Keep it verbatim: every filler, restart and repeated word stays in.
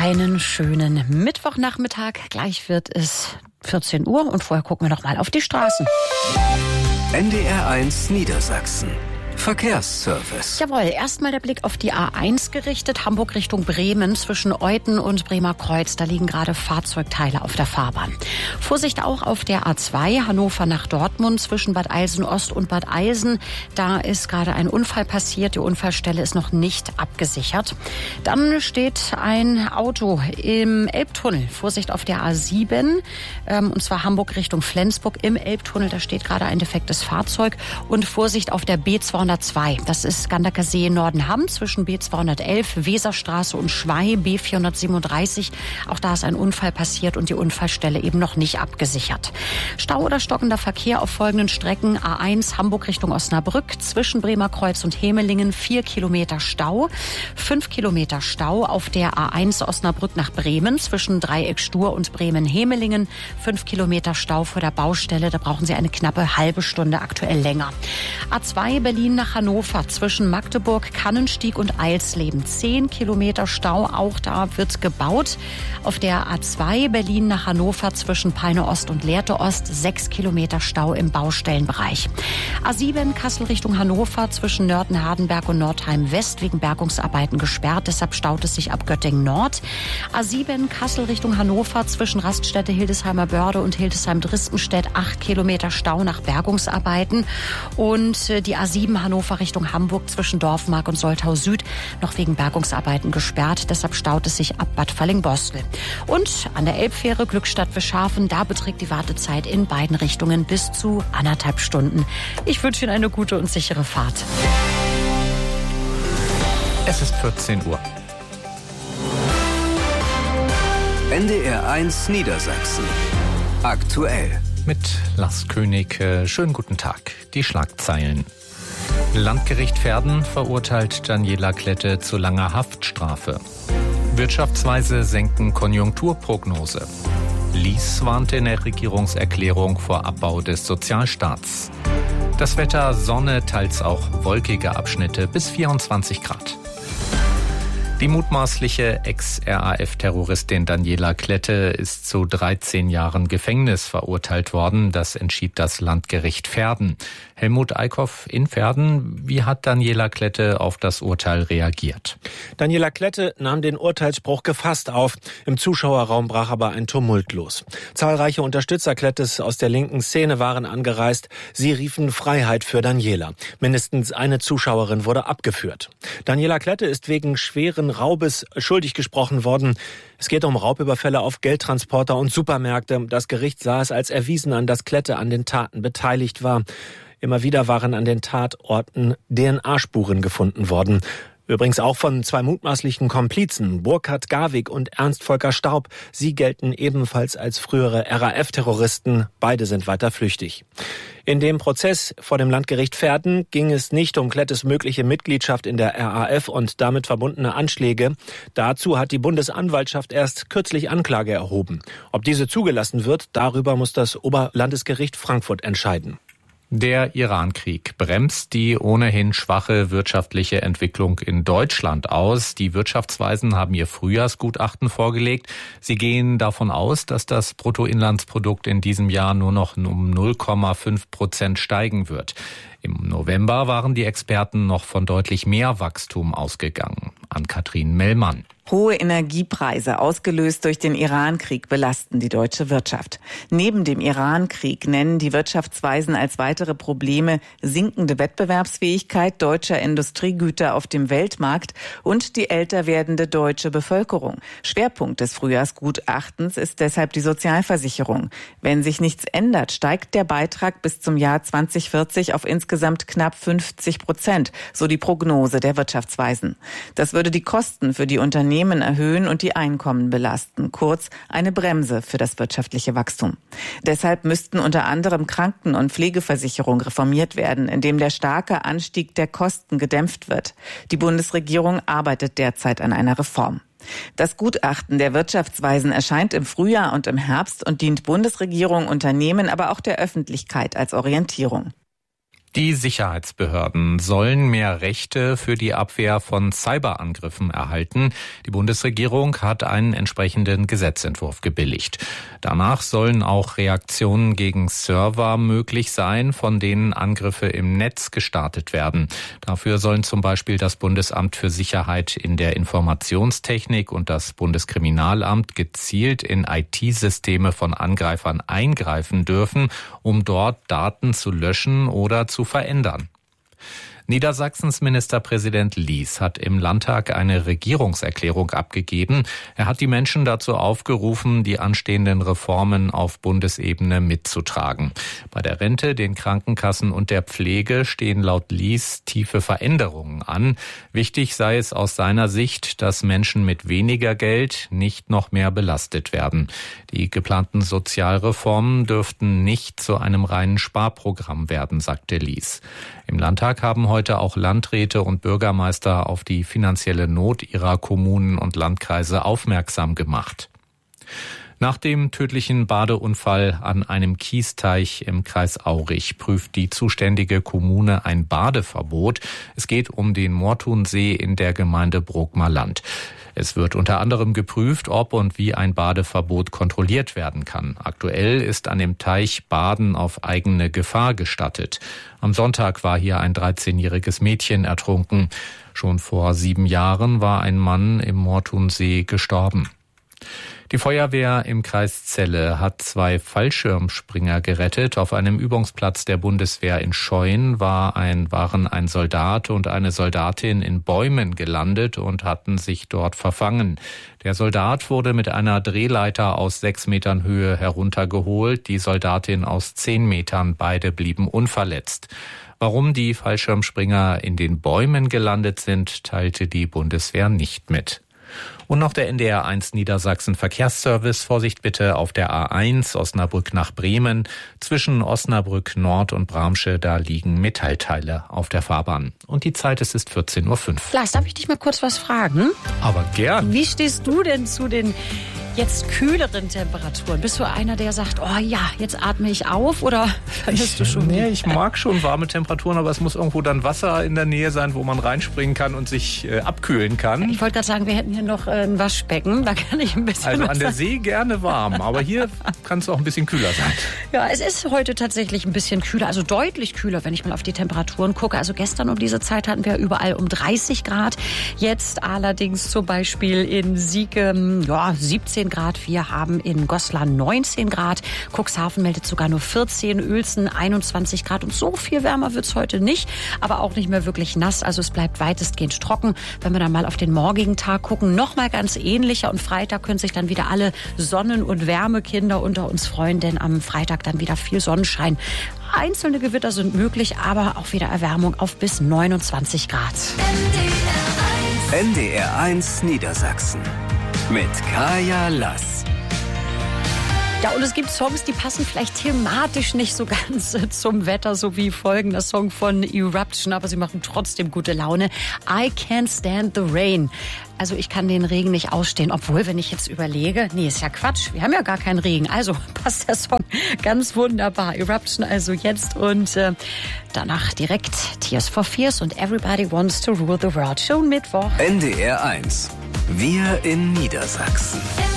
Einen schönen Mittwochnachmittag. Gleich wird es vierzehn Uhr und vorher gucken wir noch mal auf die Straßen. N D R eins Niedersachsen. Verkehrsservice. Jawohl, erstmal der Blick auf die A eins gerichtet. Hamburg Richtung Bremen zwischen Euthen und Bremer Kreuz. Da liegen gerade Fahrzeugteile auf der Fahrbahn. Vorsicht auch auf der A zwei, Hannover nach Dortmund zwischen Bad Eilsen Ost und Bad Eilsen. Da ist gerade ein Unfall passiert. Die Unfallstelle ist noch nicht abgesichert. Dann steht ein Auto im Elbtunnel. Vorsicht auf der A sieben, ähm, und zwar Hamburg Richtung Flensburg im Elbtunnel. Da steht gerade ein defektes Fahrzeug. Und Vorsicht auf der B zweihundertzwei. Das ist Gandacker See Nordenham zwischen B zweihundertelf, Weserstraße und Schwei, B vierhundertsiebenunddreißig. Auch da ist ein Unfall passiert und die Unfallstelle eben noch nicht abgesichert. Stau oder stockender Verkehr auf folgenden Strecken. A eins Hamburg Richtung Osnabrück zwischen Bremer Kreuz und Hemelingen, vier Kilometer Stau. Fünf Kilometer Stau auf der A eins Osnabrück nach Bremen zwischen Dreieck Stur und Bremen-Hemelingen. Fünf Kilometer Stau vor der Baustelle. Da brauchen Sie eine knappe halbe Stunde, aktuell länger. A zwei Berlin nach Hannover zwischen Magdeburg, Kannenstieg und Eilsleben. Zehn Kilometer Stau, auch da wird gebaut. Auf der A zwei Berlin nach Hannover zwischen Peine Ost und Lehrte Ost. Sechs Kilometer Stau im Baustellenbereich. A sieben Kassel Richtung Hannover zwischen Nörten-Hardenberg und Nordheim West wegen Bergungsarbeiten gesperrt. Deshalb staut es sich ab Göttingen Nord. A sieben Kassel Richtung Hannover zwischen Raststätte Hildesheimer Börde und Hildesheim-Dristenstedt. Acht Kilometer Stau nach Bergungsarbeiten. Und die A sieben Hannover Richtung Hamburg zwischen Dorfmark und Soltau Süd noch wegen Bergungsarbeiten gesperrt. Deshalb staut es sich ab Bad Fallingbostel. Und an der Elbfähre Glückstadt-Wischhafen, da beträgt die Wartezeit in beiden Richtungen bis zu anderthalb Stunden. Ich wünsche Ihnen eine gute und sichere Fahrt. Es ist vierzehn Uhr. N D R eins Niedersachsen. Aktuell. Mit Lars König. Schönen guten Tag. Die Schlagzeilen. Landgericht Verden verurteilt Daniela Klette zu langer Haftstrafe. Wirtschaftsweise senken Konjunkturprognose. Lies warnte in der Regierungserklärung vor Abbau des Sozialstaats. Das Wetter, Sonne, teils auch wolkige Abschnitte bis vierundzwanzig Grad. Die mutmaßliche Ex-R A F-Terroristin Daniela Klette ist zu dreizehn Jahren Gefängnis verurteilt worden. Das entschied das Landgericht Verden. Helmut Eickhoff in Verden. Wie hat Daniela Klette auf das Urteil reagiert? Daniela Klette nahm den Urteilsspruch gefasst auf. Im Zuschauerraum brach aber ein Tumult los. Zahlreiche Unterstützer Klettes aus der linken Szene waren angereist. Sie riefen Freiheit für Daniela. Mindestens eine Zuschauerin wurde abgeführt. Daniela Klette ist wegen schweren Raubes schuldig gesprochen worden. Es geht um Raubüberfälle auf Geldtransporter und Supermärkte. Das Gericht sah es als erwiesen an, dass Klette an den Taten beteiligt war. Immer wieder waren an den Tatorten D N A-Spuren gefunden worden. Übrigens auch von zwei mutmaßlichen Komplizen, Burkhard Garwig und Ernst Volker Staub. Sie gelten ebenfalls als frühere R A F-Terroristen. Beide sind weiter flüchtig. In dem Prozess vor dem Landgericht Verden ging es nicht um Klettes mögliche Mitgliedschaft in der R A F und damit verbundene Anschläge. Dazu hat die Bundesanwaltschaft erst kürzlich Anklage erhoben. Ob diese zugelassen wird, darüber muss das Oberlandesgericht Frankfurt entscheiden. Der Irankrieg bremst die ohnehin schwache wirtschaftliche Entwicklung in Deutschland aus. Die Wirtschaftsweisen haben ihr Frühjahrsgutachten vorgelegt. Sie gehen davon aus, dass das Bruttoinlandsprodukt in diesem Jahr nur noch um null Komma fünf Prozent steigen wird. Im November waren die Experten noch von deutlich mehr Wachstum ausgegangen. Ann-Kathrin Mellmann. Hohe Energiepreise, ausgelöst durch den Irankrieg, belasten die deutsche Wirtschaft. Neben dem Irankrieg nennen die Wirtschaftsweisen als weitere Probleme sinkende Wettbewerbsfähigkeit deutscher Industriegüter auf dem Weltmarkt und die älter werdende deutsche Bevölkerung. Schwerpunkt des Frühjahrsgutachtens ist deshalb die Sozialversicherung. Wenn sich nichts ändert, steigt der Beitrag bis zum Jahr zwanzig vierzig auf insgesamt knapp fünfzig Prozent, so die Prognose der Wirtschaftsweisen. Das würde die Kosten für die Unternehmen erhöhen und die Einkommen belasten. Kurz, eine Bremse für das wirtschaftliche Wachstum. Deshalb müssten unter anderem Kranken- und Pflegeversicherung reformiert werden, indem der starke Anstieg der Kosten gedämpft wird. Die Bundesregierung arbeitet derzeit an einer Reform. Das Gutachten der Wirtschaftsweisen erscheint im Frühjahr und im Herbst und dient Bundesregierung, Unternehmen, aber auch der Öffentlichkeit als Orientierung. Die Sicherheitsbehörden sollen mehr Rechte für die Abwehr von Cyberangriffen erhalten. Die Bundesregierung hat einen entsprechenden Gesetzentwurf gebilligt. Danach sollen auch Reaktionen gegen Server möglich sein, von denen Angriffe im Netz gestartet werden. Dafür sollen zum Beispiel das Bundesamt für Sicherheit in der Informationstechnik und das Bundeskriminalamt gezielt in I T-Systeme von Angreifern eingreifen dürfen, um dort Daten zu löschen oder zu verändern. Niedersachsens Ministerpräsident Lies hat im Landtag eine Regierungserklärung abgegeben. Er hat die Menschen dazu aufgerufen, die anstehenden Reformen auf Bundesebene mitzutragen. Bei der Rente, den Krankenkassen und der Pflege stehen laut Lies tiefe Veränderungen an. Wichtig sei es aus seiner Sicht, dass Menschen mit weniger Geld nicht noch mehr belastet werden. Die geplanten Sozialreformen dürften nicht zu einem reinen Sparprogramm werden, sagte Lies. Im Landtag haben heute auch Landräte und Bürgermeister auf die finanzielle Not ihrer Kommunen und Landkreise aufmerksam gemacht. Nach dem tödlichen Badeunfall an einem Kiesteich im Kreis Aurich prüft die zuständige Kommune ein Badeverbot. Es geht um den Mortunsee in der Gemeinde Brookmerland. Es wird unter anderem geprüft, ob und wie ein Badeverbot kontrolliert werden kann. Aktuell ist an dem Teich Baden auf eigene Gefahr gestattet. Am Sonntag war hier ein dreizehnjähriges Mädchen ertrunken. Schon vor sieben Jahren war ein Mann im Mortunsee gestorben. Die Feuerwehr im Kreis Celle hat zwei Fallschirmspringer gerettet. Auf einem Übungsplatz der Bundeswehr in Scheuen war ein, waren ein Soldat und eine Soldatin in Bäumen gelandet und hatten sich dort verfangen. Der Soldat wurde mit einer Drehleiter aus sechs Metern Höhe heruntergeholt, die Soldatin aus zehn Metern. Beide blieben unverletzt. Warum die Fallschirmspringer in den Bäumen gelandet sind, teilte die Bundeswehr nicht mit. Und noch der N D R eins Niedersachsen Verkehrsservice. Vorsicht bitte auf der A eins Osnabrück nach Bremen. Zwischen Osnabrück Nord und Bramsche, da liegen Metallteile auf der Fahrbahn. Und die Zeit, es ist vierzehn Uhr fünf. Lars, darf ich dich mal kurz was fragen? Aber gern. Wie stehst du denn zu den jetzt kühleren Temperaturen? Bist du einer, der sagt, oh ja, jetzt atme ich auf, oder findest du schon? Nee, ich mag schon warme Temperaturen, aber es muss irgendwo dann Wasser in der Nähe sein, wo man reinspringen kann und sich äh, abkühlen kann. Ich wollte gerade sagen, wir hätten hier noch äh, ein Waschbecken, da kann ich ein bisschen Also an Wasser. der See gerne warm, aber hier kann es auch ein bisschen kühler sein. Ja, es ist heute tatsächlich ein bisschen kühler, also deutlich kühler, wenn ich mal auf die Temperaturen gucke. Also gestern um diese Zeit hatten wir überall um dreißig Grad. Jetzt allerdings zum Beispiel in Siegen, ja, siebzehn Grad. Wir haben in Goslar neunzehn Grad. Cuxhaven meldet sogar nur vierzehn, Uelzen einundzwanzig Grad. Und so viel wärmer wird's heute nicht, aber auch nicht mehr wirklich nass. Also es bleibt weitestgehend trocken. Wenn wir dann mal auf den morgigen Tag gucken, nochmal ganz ähnlicher. Und Freitag können sich dann wieder alle Sonnen- und Wärmekinder unter uns freuen, denn am Freitag dann wieder viel Sonnenschein. Einzelne Gewitter sind möglich, aber auch wieder Erwärmung auf bis neunundzwanzig Grad. N D R eins Niedersachsen mit Kaya Lass. Ja, und es gibt Songs, die passen vielleicht thematisch nicht so ganz zum Wetter, so wie folgender Song von Eruption, aber sie machen trotzdem gute Laune. I Can't Stand the Rain. Also ich kann den Regen nicht ausstehen, obwohl, wenn ich jetzt überlege, nee, ist ja Quatsch, wir haben ja gar keinen Regen. Also passt der Song ganz wunderbar. Eruption also jetzt und äh, danach direkt Tears for Fears und Everybody Wants to Rule the World. Schon Mittwoch. N D R eins. Wir in Niedersachsen.